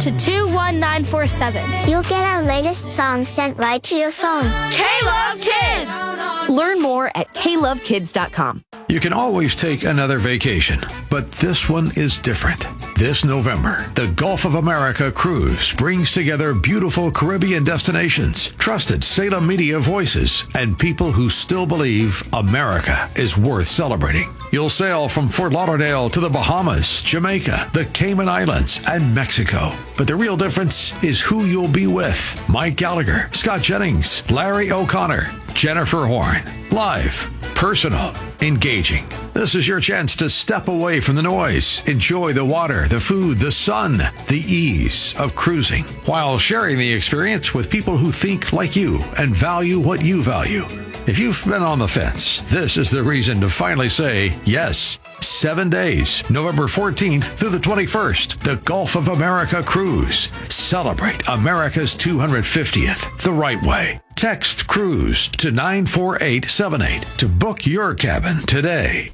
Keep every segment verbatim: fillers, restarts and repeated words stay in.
to two one nine four seven. You'll get our latest songs sent right to your phone. K-Love Kids! Learn more at k love kids dot com. You can always take another vacation, but this one is different. This November, the Gulf of America Cruise brings together beautiful Caribbean destinations, trusted Salem media voices, and people who still believe America is worth celebrating. You'll sail from Fort Lauderdale to the Bahamas, Jamaica, the Cayman Islands, and Mexico. But the real difference is who you'll be with. Mike Gallagher, Scott Jennings, Larry O'Connor, Jennifer Horn. Live, personal, engaging. This is your chance to step away from the noise, enjoy the water, the food, the sun, the ease of cruising, while sharing the experience with people who think like you and value what you value. If you've been on the fence, this is the reason to finally say yes. Seven days, November fourteenth through the twenty-first, the Gulf of America Cruise. Celebrate America's two hundred fiftieth the right way. Text CRUISE to nine four eight seven eight to book your cabin today.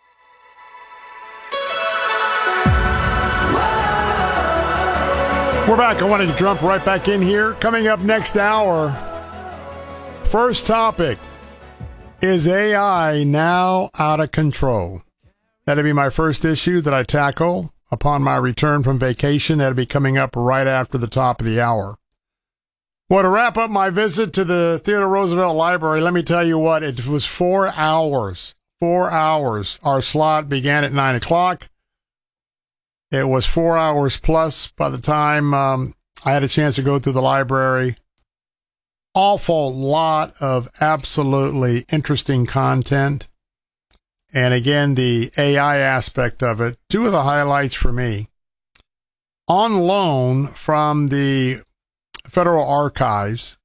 We're back. I wanted to jump right back in here. Coming up next hour, first topic, is A I now out of control? That'll be my first issue that I tackle upon my return from vacation. That'll be coming up right after the top of the hour. Well, to wrap up my visit to the Theodore Roosevelt Library, let me tell you what, it was four hours. Four hours. Our slot began at nine o'clock. It was four hours plus by the time um, I had a chance to go through the library. Awful lot of absolutely interesting content. And again, the A I aspect of it, two of the highlights for me. On loan from the Federal Archives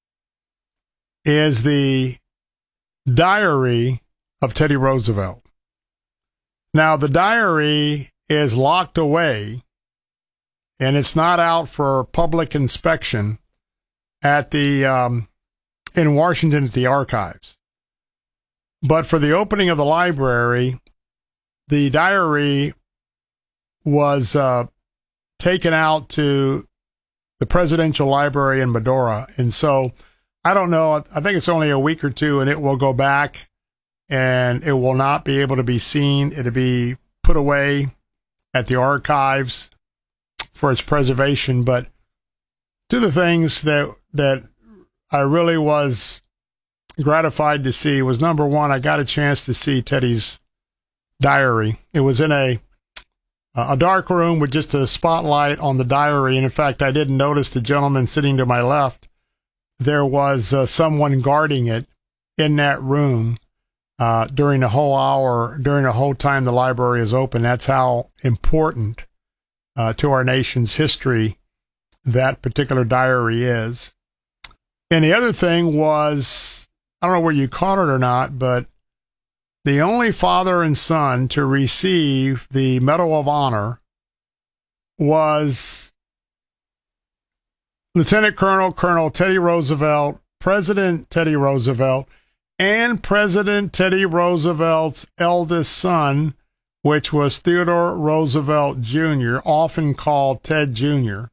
is the diary of Teddy Roosevelt. Now, the diary is locked away, and it's not out for public inspection at the um, in Washington at the archives. But for the opening of the library, the diary was uh, taken out to the Presidential Library in Medora. And so, I don't know, I think it's only a week or two, and it will go back, and it will not be able to be seen. It'll be put away at the archives for its preservation. But two of the things that that I really was gratified to see was, number one, I got a chance to see Teddy's diary. It was in a a dark room with just a spotlight on the diary. And in fact, I didn't notice the gentleman sitting to my left. There was uh, someone guarding it in that room uh, during the whole hour, during the whole time the library is open. That's how important uh, to our nation's history that particular diary is. And the other thing was, I don't know where you caught it or not, but the only father and son to receive the Medal of Honor was Lieutenant Colonel Colonel Teddy Roosevelt, President Teddy Roosevelt, and President Teddy Roosevelt's eldest son, which was Theodore Roosevelt Junior, often called Ted Junior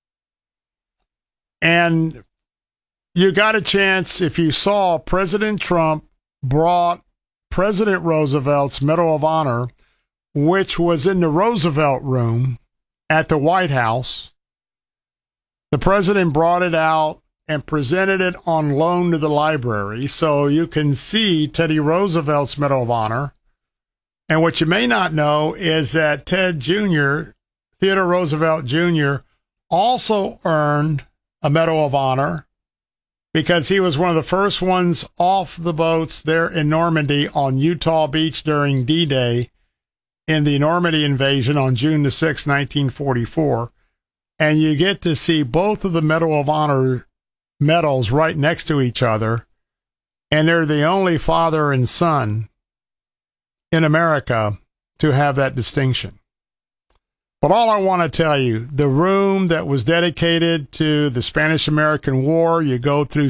And you got a chance, if you saw, President Trump brought President Roosevelt's Medal of Honor, which was in the Roosevelt Room at the White House. The president brought it out and presented it on loan to the library, so you can see Teddy Roosevelt's Medal of Honor. And what you may not know is that Ted Junior, Theodore Roosevelt Junior, also earned a Medal of Honor because he was one of the first ones off the boats there in Normandy on Utah Beach during D-Day in the Normandy invasion on June the sixth, nineteen forty-four. And you get to see both of the Medal of Honor medals right next to each other, and they're the only father and son in America to have that distinction. But all I want to tell you, the room that was dedicated to the Spanish-American War, you go through